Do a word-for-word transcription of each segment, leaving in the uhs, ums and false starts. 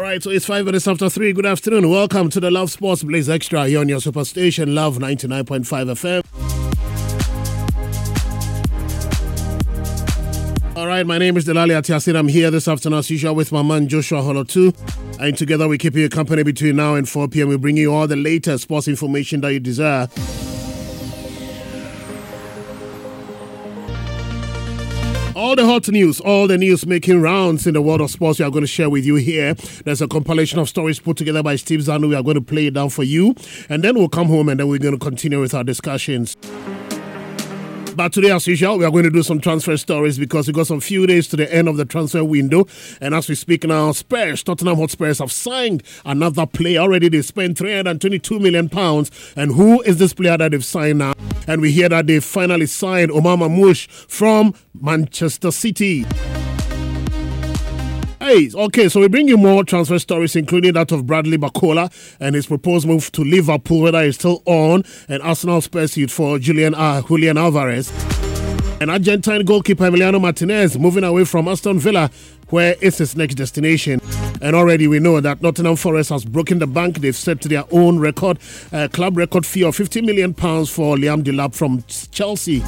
right, so it's five minutes after three. Good afternoon. Welcome to the Love Sports Blaze Extra here on your superstation, Love ninety-nine point five F M. All right, my name is Delali Atiasin. I'm here this afternoon as usual with my man Joshua Holotu. And together we keep you company between now and four p.m. We bring you all the latest sports information that you desire. All the hot news, all the news making rounds in the world of sports we are going to share with you here. There's a compilation of stories put together by Steve Zanu. We are going to play it down for you. And then we'll come home and then we're going to continue with our discussions. But today, as usual, we are going to do some transfer stories because we've got some few days to the end of the transfer window. And as we speak now, Spurs, Tottenham Hotspurs have signed another player already. They spent three hundred twenty-two million pounds. And who is this player that they've signed now? And we hear that they finally signed Omar Mamouche from Manchester City. Hey, okay, so we bring you more transfer stories, including that of Bradley Bacola and his proposed move to Liverpool, whether he's still on, and Arsenal's pursuit for Julian uh, Julian Alvarez. And Argentine goalkeeper Emiliano Martinez moving away from Aston Villa, where it's his next destination. And already we know that Nottingham Forest has broken the bank. They've set their own record, uh, club record fee of fifty million pounds for Liam Delap from Chelsea.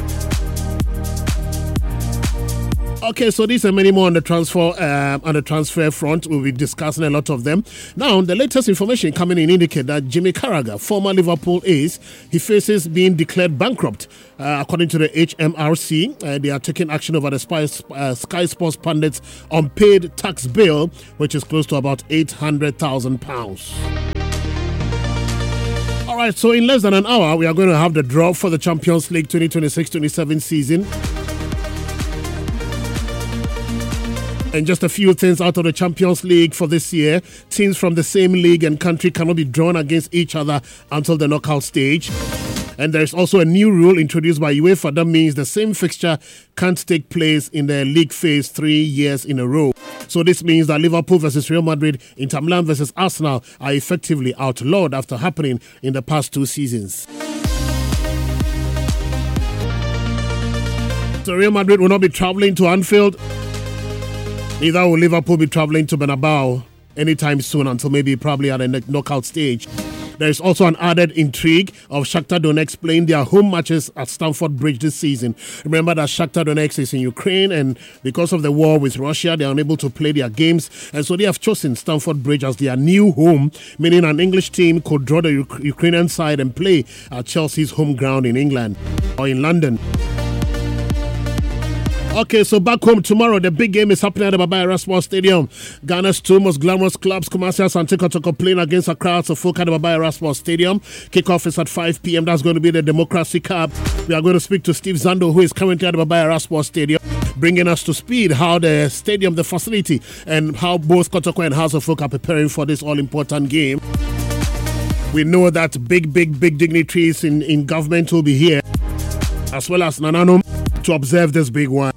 Okay, so these are many more on the transfer uh, on the transfer front. We'll be discussing a lot of them. Now, the latest information coming in indicate that Jimmy Carragher, former Liverpool ace, he faces being declared bankrupt. Uh, according to the H M R C, uh, they are taking action over the Sky, uh, Sky Sports pundits' unpaid tax bill, which is close to about eight hundred thousand pounds. All right, so in less than an hour, we are going to have the draw for the Champions League twenty twenty-six twenty-seven season. And just a few things out of the Champions League for this year. Teams from the same league and country cannot be drawn against each other until the knockout stage. And there's also a new rule introduced by UEFA that means the same fixture can't take place in the league phase three years in a row. So this means that Liverpool versus Real Madrid, Inter Milan versus Arsenal are effectively outlawed after happening in the past two seasons. So Real Madrid will not be traveling to Anfield. Neither will Liverpool be travelling to Bernabeu anytime soon until maybe probably at the knockout stage. There is also an added intrigue of Shakhtar Donetsk playing their home matches at Stamford Bridge this season. Remember that Shakhtar Donetsk is in Ukraine, and because of the war with Russia, they are unable to play their games. And so they have chosen Stamford Bridge as their new home, meaning an English team could draw the U- Ukrainian side and play at Chelsea's home ground in England or in London. Okay, so back home tomorrow, the big game is happening at the Baba Yara Sports Stadium. Ghana's two most glamorous clubs, Kumasi and Tiko playing against a crowd of folk at the Baba Yara Sports Stadium. Kickoff is at five p.m. That's going to be the Democracy Cup. We are going to speak to Steve Zando, who is currently at the Baba Yara Sports Stadium, bringing us to speed how the stadium, the facility, and how both Kotoko and House of Folk are preparing for this all-important game. We know that big, big, big dignitaries in, in government will be here, as well as Nananum, to observe this big one.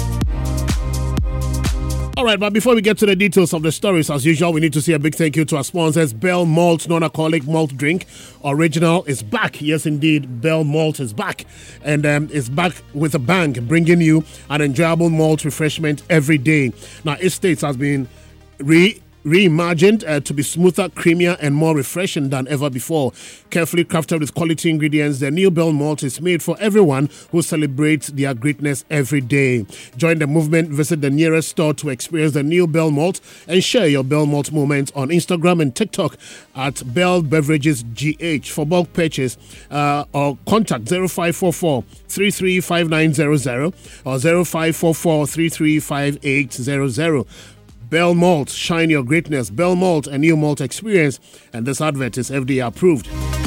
All right, but before we get to the details of the stories, as usual, we need to say a big thank you to our sponsors. Bell Malt Non-Alcoholic Malt Drink Original is back. Yes, indeed, Bell Malt is back. And um, it's back with a bang, bringing you an enjoyable malt refreshment every day. Now, its taste has been re- reimagined uh, to be smoother, creamier, and more refreshing than ever before. Carefully crafted with quality ingredients, the new Bell Malt is made for everyone who celebrates their greatness every day. Join the movement, visit the nearest store to experience the new Bell Malt, and share your Bell Malt moments on Instagram and TikTok at Bell Beverages G H. For bulk purchase, uh, or contact zero five four four, three three five nine zero zero or zero five four four, three three five eight zero zero. Bell Malt, shine your greatness. Bell Malt, a new malt experience, and this advert is F D A approved.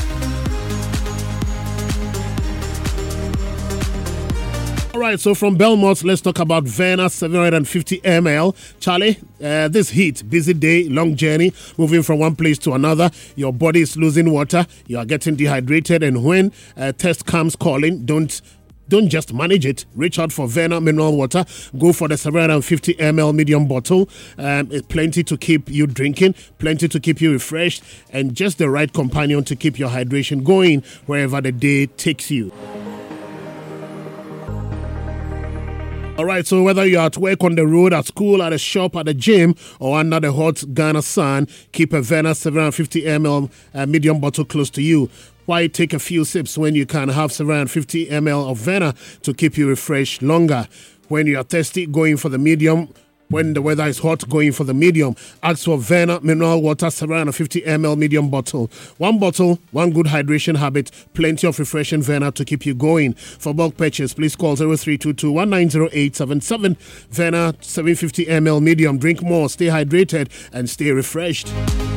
All right, so from Bell Malt, let's talk about Verna seven hundred fifty milliliters. Charlie, uh, this heat, busy day, long journey, moving from one place to another. Your body is losing water. You are getting dehydrated, and when uh, test comes calling, don't Don't just manage it. Reach out for Verna mineral water. Go for the seven hundred fifty milliliters medium bottle. Um, it's plenty to keep you drinking, plenty to keep you refreshed, and just the right companion to keep your hydration going wherever the day takes you. All right, so whether you're at work, on the road, at school, at a shop, at a gym, or under the hot Ghana sun, keep a Vena seven hundred fifty milliliter uh, medium bottle close to you. Why take a few sips when you can have seven hundred fifty milliliters of Vena to keep you refreshed longer? When you are thirsty, going for the medium. When the weather is hot, going for the medium. Ask for Vena mineral water seven hundred fifty milliliter medium bottle. One bottle, one good hydration habit, plenty of refreshing Vena to keep you going. For bulk purchase, please call zero three two two, one nine zero eight seven seven. Vena seven hundred fifty milliliter medium. Drink more, stay hydrated, and stay refreshed.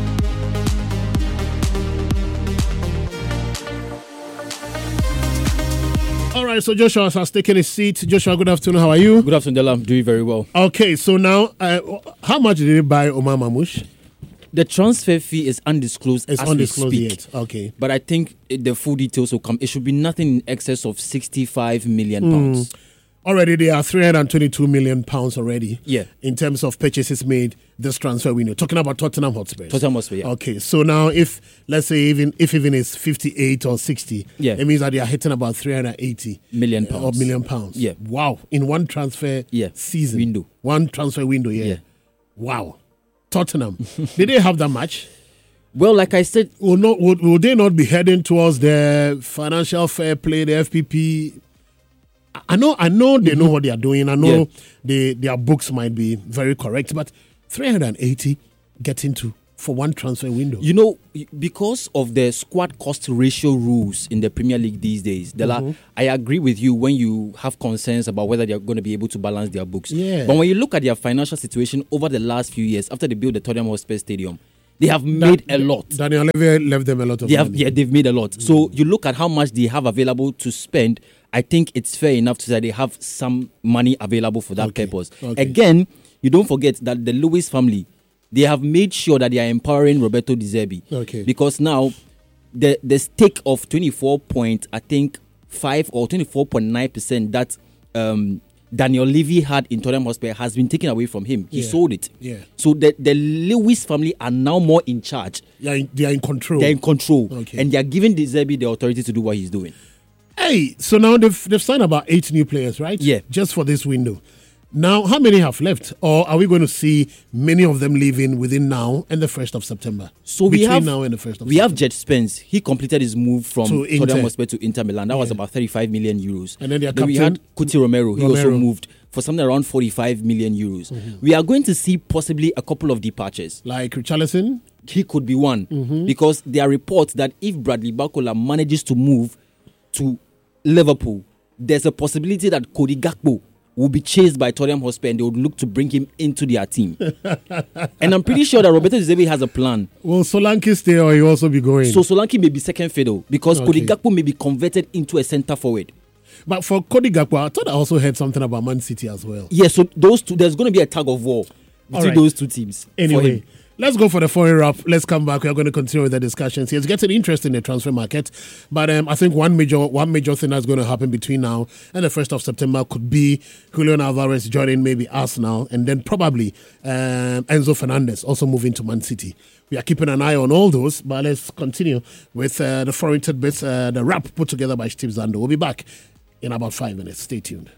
All right, so Joshua has taken his seat. Joshua, good afternoon. How are you? Good afternoon, Della. I'm doing very well. Okay, so now, uh, how much did he buy Omar Mamouche? The transfer fee is undisclosed It's as undisclosed we speak. yet. Okay. But I think it, the full details will come. It should be nothing in excess of sixty-five million pounds. Mm. Already, there are three hundred twenty-two million pounds already. Yeah. In terms of purchases made this transfer window. Talking about Tottenham Hotspur. Tottenham Hotspur, yeah. Okay, so now if let's say even if even it's fifty-eight or sixty, yeah, it means that they are hitting about three hundred eighty million pounds. Or million pounds. Yeah. Wow. In one transfer yeah. season. Window. One transfer window, yeah. yeah. Wow. Tottenham. Did they have that much? Well, like I said, will not would, will they not be heading towards the financial fair play, the F P P? I know, I know they know what they are doing. I know yeah. they, their books might be very correct, but three hundred eighty getting to for one transfer window. You know, because of the squad cost ratio rules in the Premier League these days, Della, mm-hmm. I agree with you when you have concerns about whether they're going to be able to balance their books. Yeah. But when you look at their financial situation over the last few years, after they built the Tottenham Hotspur Stadium, they have made that, a lot. Daniel Levy left them a lot of they money. Have, yeah, they've made a lot. Mm. So you look at how much they have available to spend. I think it's fair enough to say they have some money available for that okay. purpose. Okay. Again, you don't forget that the Lewis family, they have made sure that they are empowering Roberto De Zerbi. Okay. Because now the the stake of twenty-four point I think five or twenty-four point nine percent that um, Daniel Levy had in Tottenham Hotspur has been taken away from him. He yeah. sold it. Yeah. So the, the Lewis family are now more in charge. They are in, they are in control. They're in control. Okay. And they are giving De Zerbi the authority to do what he's doing. Hey, so now they've they've signed about eight new players, right? Yeah. Just for this window. Now, how many have left? Or are we going to see many of them leaving within now and the first of September? So Between we have, now and the first of we September. have Jet Spence. He completed his move from To Tottenham Inter. Hotspur to Inter Milan. That Yeah. was about thirty-five million euros. And then their then we captain, had Cuti Romero. He Romero. also moved for something around forty-five million euros. Mm-hmm. We are going to see possibly a couple of departures. Like Richarlison? He could be one. Mm-hmm. Because there are reports that if Bradley Barcola manages to move to Liverpool, there's a possibility that Cody Gakpo will be chased by Tottenham Hotspur and they would look to bring him into their team. And I'm pretty sure that Roberto De Zerbi has a plan. Will Solanke stay or he also be going? So Solanke may be second fiddle because Okay. Cody Gakpo may be converted into a centre forward. But for Cody Gakpo, I thought I also heard something about Man City as well. Yeah, so those two, there's going to be a tug of war between right. those two teams. for Anyway, him. let's go for the foreign wrap. Let's come back. We are going to continue with the discussions here. It's getting interesting in the transfer market, but um, I think one major one major thing that's going to happen between now and the first of September could be Julian Alvarez joining maybe Arsenal, and then probably um, Enzo Fernandez also moving to Man City. We are keeping an eye on all those, but let's continue with uh, the foreign tidbits, uh, the wrap put together by Steve Zando. We'll be back in about five minutes. Stay tuned.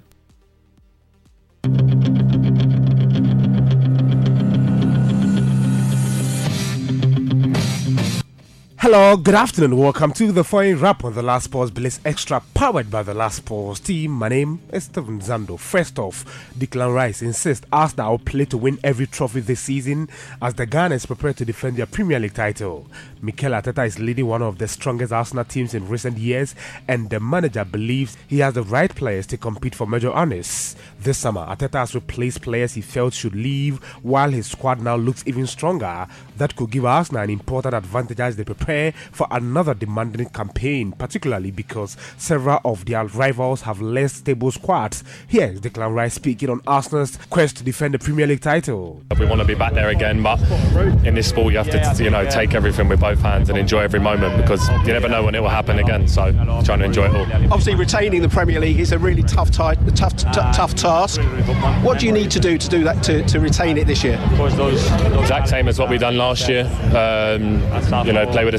Hello, good afternoon. Welcome to the foreign wrap on the Last Pause Bliss Extra, powered by the Last Pause team. My name is Stephen Zando. First off, Declan Rice insists Arsenal will play to win every trophy this season as the Gunners prepare to defend their Premier League title. Mikel Arteta is leading one of the strongest Arsenal teams in recent years, and the manager believes he has the right players to compete for major honours. This summer, Arteta has replaced players he felt should leave, while his squad now looks even stronger. That could give Arsenal an important advantage as they prepare for another demanding campaign, particularly because several of their rivals have less stable squads. Here is Declan Rice speaking on Arsenal's quest to defend the Premier League title. We want to be back there again, but in this sport you have to, you know, take everything with both hands and enjoy every moment because you never know when it will happen again. So trying to enjoy it all. Obviously, retaining the Premier League is a really tough, t- tough, t- tough task. What do you need to do to do that to, to retain it this year? Exact same as what we done last year. Um, you know, play with the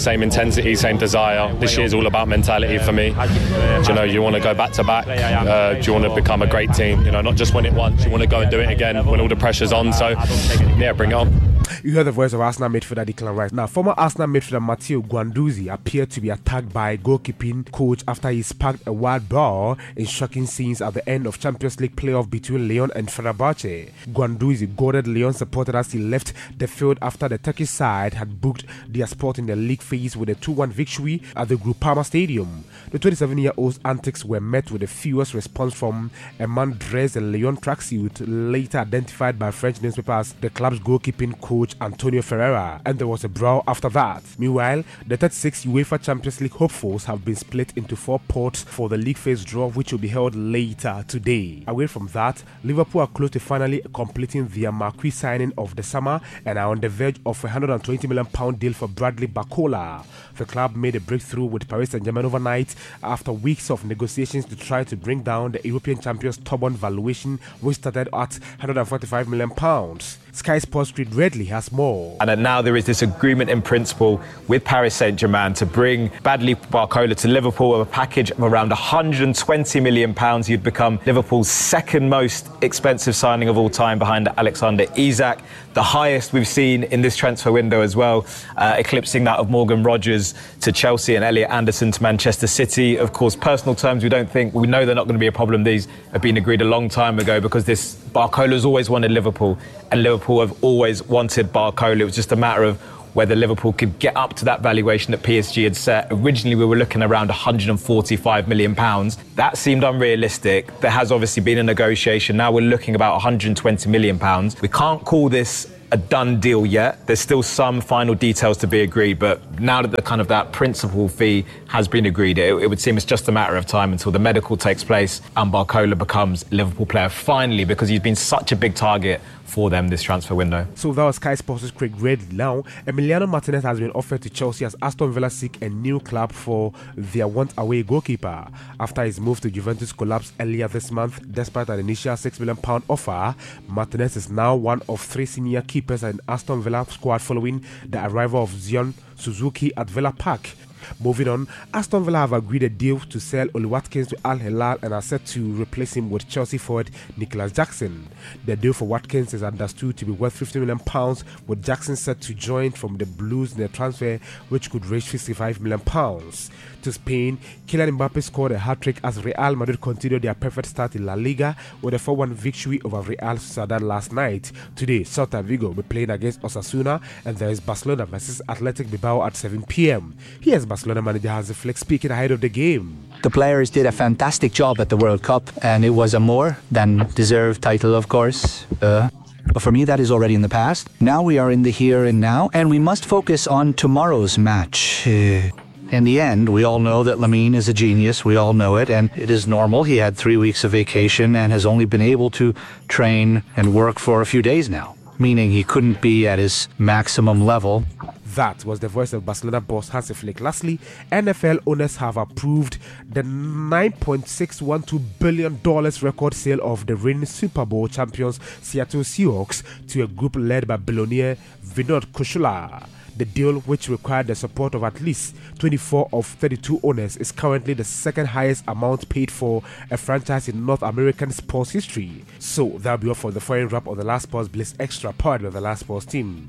same intensity, same desire. This year's all about mentality for me. Do you know, you want to go back to back. Uh, do you want to become a great team? You know, not just win it once. You want to go and do it again when all the pressure's on. So, yeah, bring it on. You heard the voice of Arsenal midfielder Declan Rice. Now, former Arsenal midfielder Matteo Guendouzi appeared to be attacked by goalkeeping coach after he sparked a wild ball in shocking scenes at the end of Champions League playoff between Lyon and Fenerbahce. Guendouzi goaded Lyon supporters as he left the field after the Turkish side had booked their spot in the league phase with a two one victory at the Groupama Stadium. The twenty-seven-year-old's antics were met with a furious response from a man dressed in Lyon tracksuit, later identified by French newspapers the club's goalkeeping coach Antonio Ferreira, and there was a brawl after that. Meanwhile, the thirty-six UEFA Champions League hopefuls have been split into four pots for the league phase draw, which will be held later today. Away from that, Liverpool are close to finally completing their marquee signing of the summer and are on the verge of a one hundred twenty million pounds deal for Bradley Barcola. The club made a breakthrough with Paris Saint-Germain overnight after weeks of negotiations to try to bring down the European champions' stubborn valuation, which started at one hundred forty-five million pounds. Sky Sports Street Redley has more. And now there is this agreement in principle with Paris Saint-Germain to bring Bradley Barcola to Liverpool with a package of around one hundred twenty million pounds. He'd become Liverpool's second most expensive signing of all time behind Alexander Isak, the highest we've seen in this transfer window as well, uh, eclipsing that of Morgan Rogers to Chelsea and Elliot Anderson to Manchester City. Of course, personal terms, we don't think, we know they're not going to be a problem. These have been agreed a long time ago because this Barcola's always wanted Liverpool and Liverpool have always wanted Barcola. It was just a matter of whether Liverpool could get up to that valuation that P S G had set. Originally, we were looking around one hundred forty-five million pounds. That seemed unrealistic. There has obviously been a negotiation. Now we're looking about one hundred twenty million pounds. We can't call this a done deal yet. There's still some final details to be agreed, but now that the kind of that principal fee has been agreed, it, it would seem it's just a matter of time until the medical takes place and Barcola becomes a Liverpool player finally, because he's been such a big target for them this transfer window. So that was Sky Sports' Craig Redley. Now, Emiliano Martinez has been offered to Chelsea as Aston Villa seek a new club for their want-away goalkeeper. After his move to Juventus collapsed earlier this month, despite an initial six million pounds offer, Martinez is now one of three senior keepers in Aston Villa squad following the arrival of Zion Suzuki at Villa Park. Moving on, Aston Villa have agreed a deal to sell Oli Watkins to Al Hilal and are set to replace him with Chelsea forward Nicholas Jackson. The deal for Watkins is understood to be worth fifty million pounds, with Jackson set to join from the Blues in the transfer, which could reach fifty-five million pounds. To Spain, Kylian Mbappe scored a hat-trick as Real Madrid continued their perfect start in La Liga with a four one victory over Real Sociedad last night. Today, Celta Vigo will be playing against Osasuna, and there is Barcelona versus Athletic Bilbao at seven p.m. Here's Barcelona manager Hansi Flick speaking ahead of the game. The players did a fantastic job at the World Cup, and it was a more than deserved title, of course. Uh, but for me, that is already in the past. Now we are in the here and now, and we must focus on tomorrow's match. Uh, In the end, we all know that Lamine is a genius. We all know it, and it is normal. He had three weeks of vacation and has only been able to train and work for a few days now, meaning he couldn't be at his maximum level. That was the voice of Barcelona boss Hansi Flick. Lastly, N F L owners have approved the nine point six one two billion dollars record sale of the reigning Super Bowl champions Seattle Seahawks to a group led by billionaire Vinod Khosla. The deal, which required the support of at least twenty-four of thirty-two owners, is currently the second highest amount paid for a franchise in North American sports history. So that'll be all for the foreign wrap of the Last Sports Blitz Extra, powered by the Last Sports team.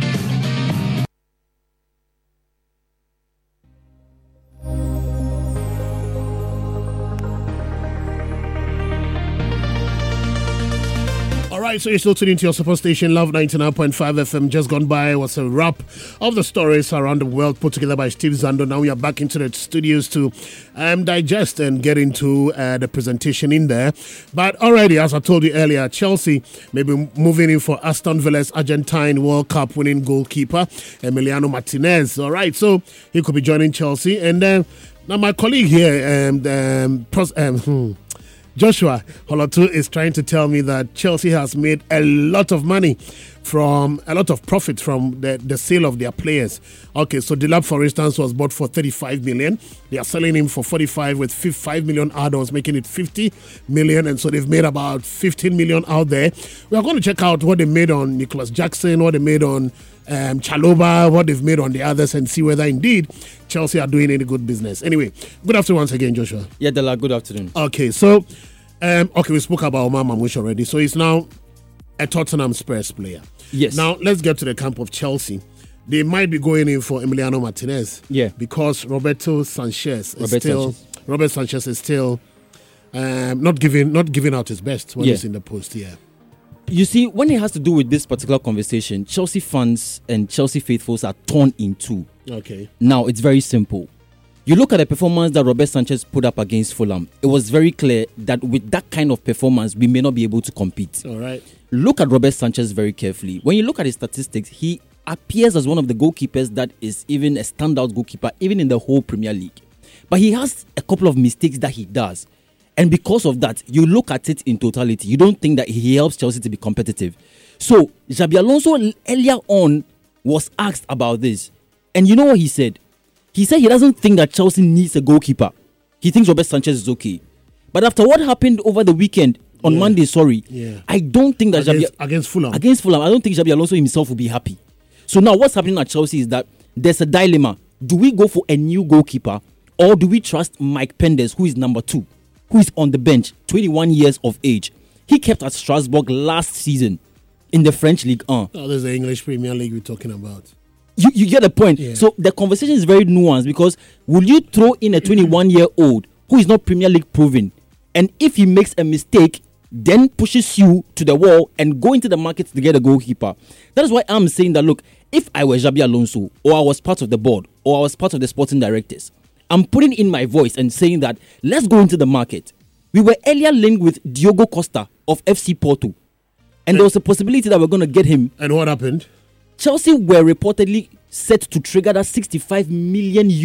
Alright, so you're still tuning to your support station, Love ninety-nine point five F M. Just gone by was a wrap of the stories around the world put together by Steve Zando. Now we are back into the studios to um, digest and get into uh, the presentation in there. But already, as I told you earlier, Chelsea may be moving in for Aston Villa's Argentine World Cup winning goalkeeper, Emiliano Martinez. Alright, so he could be joining Chelsea. And then, uh, now my colleague here, um, um, pros- um hmm, Joshua Holotu is trying to tell me that Chelsea has made a lot of money from a lot of profit from the, the sale of their players. Okay, so Delap, for instance, was bought for thirty-five million. They are selling him for forty-five with five million add-ons, making it fifty million. And so they've made about fifteen million out there. We are going to check out what they made on Nicholas Jackson, what they made on um, Chaloba, what they've made on the others, and see whether indeed Chelsea are doing any good business. Anyway, good afternoon once again, Joshua. Yeah, Dela, good afternoon. Okay, so, um, okay, we spoke about Omar Mamouche already. So he's now a Tottenham Spurs player. Yes. Now, let's get to the camp of Chelsea. They might be going in for Emiliano Martinez. Yeah. Because Roberto Sanchez is Robert still Sanchez. Robert Sanchez is still um, not giving not giving out his best when Yeah. he's in the post. Yeah. You see, when it has to do with this particular conversation, Chelsea fans and Chelsea faithfuls are torn in two. Okay. Now, it's very simple. You look at the performance that Robert Sanchez put up against Fulham. It was very clear that with that kind of performance, we may not be able to compete. All right. Look at Robert Sanchez very carefully. When you look at his statistics, he appears as one of the goalkeepers that is even a standout goalkeeper, even in the whole Premier League. But he has a couple of mistakes that he does. And because of that, you look at it in totality. You don't think that he helps Chelsea to be competitive. So, Xabi Alonso earlier on was asked about this. And you know what he said? He said he doesn't think that Chelsea needs a goalkeeper. He thinks Robert Sanchez is okay. But after what happened over the weekend, on Yeah. Monday, sorry, Yeah. I don't think that Against, Xabi, against Fulham. against Fulham, I don't think Xabi Alonso himself will be happy. So now what's happening at Chelsea is that there's a dilemma. Do we go for a new goalkeeper or do we trust Mike Penders, who is number two, who is on the bench, twenty-one years of age? He kept at Strasbourg last season in the French League one. Oh, there's the English Premier League we're talking about. You, you get the point. Yeah. So the conversation is very nuanced because will you throw in a twenty-one-year-old who is not Premier League proven, and if he makes a mistake, then pushes you to the wall and go into the market to get a goalkeeper? That is why I'm saying that, look, if I were Xabi Alonso or I was part of the board or I was part of the sporting directors, I'm putting in my voice and saying that let's go into the market. We were earlier linked with Diogo Costa of F C Porto, and there was a possibility that we're going to get him. And what happened? Chelsea were reportedly set to trigger that sixty-five million